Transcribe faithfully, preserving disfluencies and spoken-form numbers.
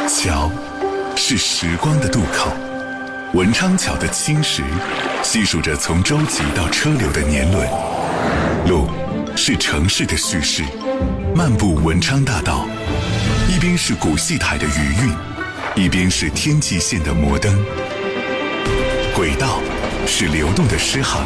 桥是时光的渡口，文昌桥的青石细数着从舟楫到车流的年轮。路是城市的叙事，漫步文昌大道，一边是古戏台的余韵，一边是天际线的摩登。轨道是流动的诗行，